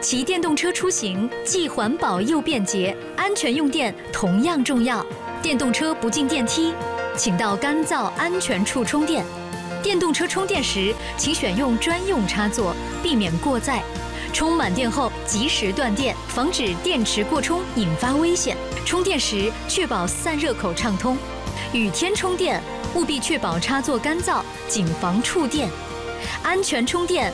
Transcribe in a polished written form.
骑电动车出行既环保又便捷，安全用电同样重要。电动车不进电梯，请到干燥安全处充电。电动车充电时，请选用专用插座，避免过载。充满电后及时断电，防止电池过充引发危险。充电时确保散热口畅通。雨天充电务必确保插座干燥，谨防触电。安全充电